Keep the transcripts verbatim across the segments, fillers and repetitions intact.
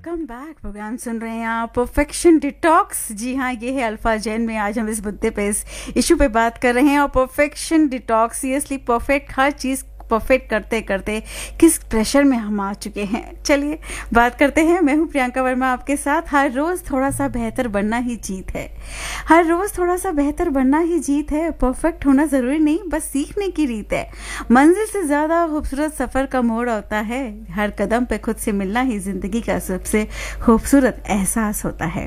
Welcome back. Programme सुन रहे हैं आप परफेक्शन डिटॉक्स। जी हाँ, ये है अल्फा जैन में। आज हम इस मुद्दे पे, इस इशू पे बात कर रहे हैं। और परफेक्शन डिटॉक्स, सीरियसली परफेक्ट हर चीज़ परफेक्ट करते करते किस प्रेशर में हम आ चुके हैं। चलिए बात करते हैं। मैं हूँ प्रियंका वर्मा आपके साथ। हर रोज़ थोड़ा सा बेहतर बनना ही जीत है। हर रोज़ थोड़ा सा बेहतर बनना ही जीत है। परफेक्ट होना ज़रूरी नहीं, बस सीखने की रीत है। मंजिल से ज़्यादा खूबसूरत सफ़र का मोड़ होता है। हर कदम पे खुद से मिलना ही ज़िंदगी का सबसे खूबसूरत एहसास होता है।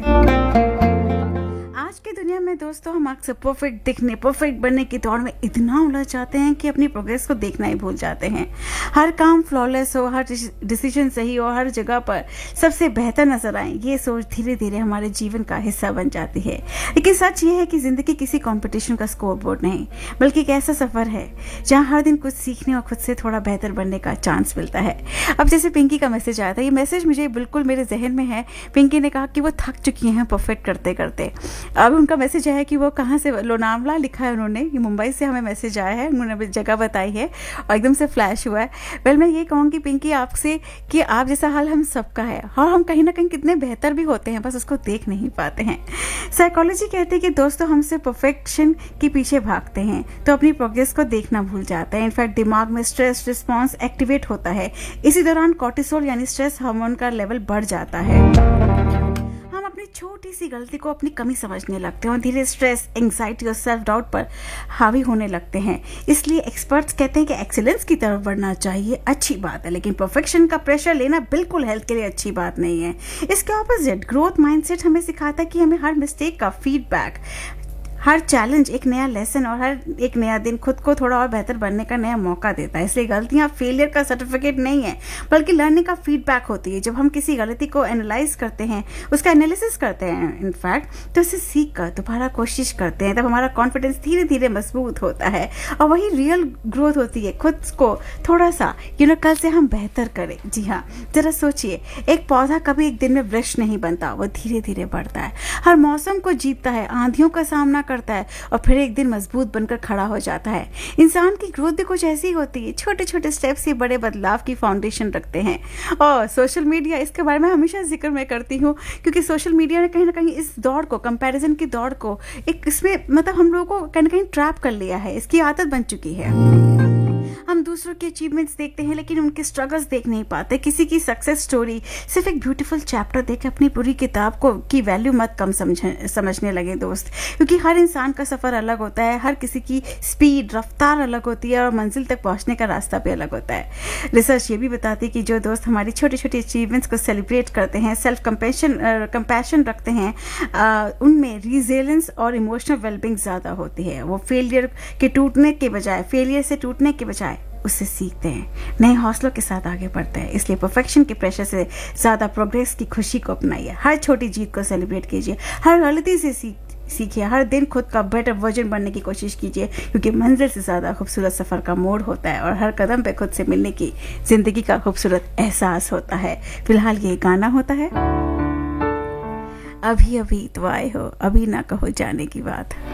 आज की दुनिया में दोस्तों, हम अक्सर परफेक्ट दिखने, परफेक्ट बनने की दौड़ में इतना उलझ जाते हैं कि अपनी प्रोग्रेस को देखना ही भूल जाते हैं। हर काम फ्लॉलेस हो, हर डिसीजन सही हो, हर जगह पर सबसे बेहतर नजर आए, ये सोच धीरे धीरे हमारे जीवन का हिस्सा बन जाती है। लेकिन सच ये है कि जिंदगी किसी कंपटीशन का स्कोर बोर्ड नहीं, बल्कि एक ऐसा सफर है जहाँ हर दिन कुछ सीखने और खुद से थोड़ा बेहतर बनने का चांस मिलता है। अब जैसे पिंकी का मैसेज आया था, ये मैसेज मुझे बिल्कुल मेरे जहन में है। पिंकी ने कहा कि वो थक चुकी हैं परफेक्ट करते करते। अब उनका मैसेज आया कि वो कहाँ से, लोनावला लिखा है उन्होंने, ये मुंबई से हमें मैसेज आया है, उन्होंने जगह बताई है और एकदम से फ्लैश हुआ है। वेल, मैं ये कहूँगी पिंकी आपसे कि आप जैसा हाल हम सबका है, और हम कहीं ना कहीं कितने बेहतर भी होते हैं, बस उसको देख नहीं पाते हैं। साइकोलॉजी कहती है कि दोस्तों, हमसे परफेक्शन के पीछे भागते हैं तो अपनी प्रोग्रेस को देखना भूल जाते हैं। इनफैक्ट दिमाग में स्ट्रेस रिस्पॉन्स एक्टिवेट होता है। इसी दौरान कॉर्टिसोल यानी स्ट्रेस हार्मोन का लेवल बढ़ जाता है। अपनी छोटी सी गलती को अपनी कमी समझने लगते हैं और धीरे स्ट्रेस, एंग्जाइटी और सेल्फ डाउट पर हावी होने लगते हैं। इसलिए एक्सपर्ट्स कहते हैं कि एक्सीलेंस की तरफ बढ़ना चाहिए, अच्छी बात है, लेकिन परफेक्शन का प्रेशर लेना बिल्कुल हेल्थ के लिए अच्छी बात नहीं है। इसके ऑपोजिट ग्रोथ माइंडसेट हमें सिखाता है कि हमें हर मिस्टेक का फीडबैक, हर चैलेंज एक नया लेसन और हर एक नया दिन खुद को थोड़ा और बेहतर बनने का नया मौका देता है। इसलिए गलतियां फेलियर का सर्टिफिकेट नहीं है, बल्कि लर्निंग का फीडबैक होती है। जब हम किसी गलती को एनालाइज करते हैं, उसका एनालिसिस करते हैं इनफैक्ट, तो उसे सीख कर दोबारा कोशिश करते हैं, तब हमारा कॉन्फिडेंस धीरे धीरे मजबूत होता है और वही रियल ग्रोथ होती है। खुद को थोड़ा सा यू नो कल से हम बेहतर करें। जी हाँ, जरा सोचिए, एक पौधा कभी एक दिन में वृक्ष नहीं बनता, वो धीरे धीरे बढ़ता है, हर मौसम को जीतता है, आंधियों का सामना करता है और फिर एक दिन मजबूत बनकर खड़ा हो जाता है। इंसान की ग्रोथ भी कुछ ऐसी होती है। छोटे छोटे स्टेप्स ही बड़े बदलाव की फाउंडेशन रखते हैं। और सोशल मीडिया, इसके बारे में हमेशा जिक्र मैं करती हूँ, क्योंकि सोशल मीडिया ने कहीं ना कहीं इस दौड़ को, कंपैरिजन की दौड़ को, एक इसमें मतलब हम लोगों को कहीं ना कहीं ट्रैप कर लिया है। इसकी आदत बन चुकी है। हम दूसरों के अचीवमेंट्स देखते हैं लेकिन उनके स्ट्रगल्स देख नहीं पाते। किसी की सक्सेस स्टोरी सिर्फ एक ब्यूटीफुल चैप्टर देख अपनी पूरी किताब को की वैल्यू मत कम समझ समझने लगे दोस्त, क्योंकि हर इंसान का सफर अलग होता है। हर किसी की स्पीड, रफ्तार अलग होती है और मंजिल तक पहुंचने का रास्ता भी अलग होता है। रिसर्च ये भी बताती है कि जो दोस्त हमारी छोटी छोटी अचीवमेंट्स को सेलिब्रेट करते हैं, सेल्फ कंपैशन कंपैशन रखते हैं, उनमें रिजिलियंस और इमोशनल वेलबींग ज्यादा होती है। वो फेलियर के टूटने के बजाय फेलियर से टूटने के बजाय उससे सीखते हैं, नए हौसलों के साथ आगे बढ़ते हैं। इसलिए परफेक्शन के प्रेशर से ज्यादा प्रोग्रेस की खुशी को अपनाइए। हर छोटी जीत को सेलिब्रेट कीजिए, हर गलती से सीख सीखिए, हर दिन खुद का बेटर वर्जन बनने की कोशिश कीजिए, क्योंकि मंजिल से ज्यादा खूबसूरत सफर का मोड़ होता है और हर कदम पे खुद से मिलने की जिंदगी का खूबसूरत एहसास होता है। फिलहाल ये गाना होता है, अभी अभी तो आए हो, अभी ना कहो जाने की बात।